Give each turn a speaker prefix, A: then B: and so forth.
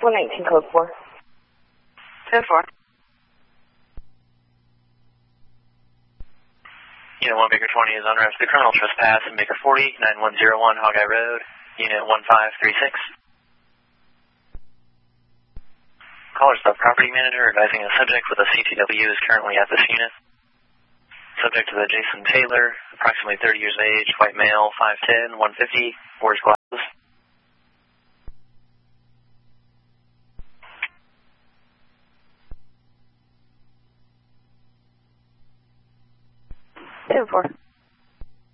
A: 119 code 4.
B: Code 4.
C: Unit 1 Baker 20 is unarrested criminal trespass in Baker 40, 9101 Hogeye Road, Unit 1536. Caller Sub Property Manager advising a subject with a CTW is currently at this unit. Subject to the Jason Taylor, approximately 30 years of age, white male, 5'10", 150, wears glasses.
B: Code 4.